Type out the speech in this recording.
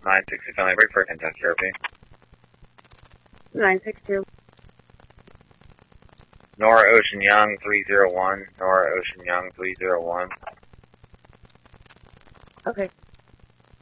960 Family Break for contact therapy. 962. Nora Ocean Young 301. Nora Ocean Young 301. Okay.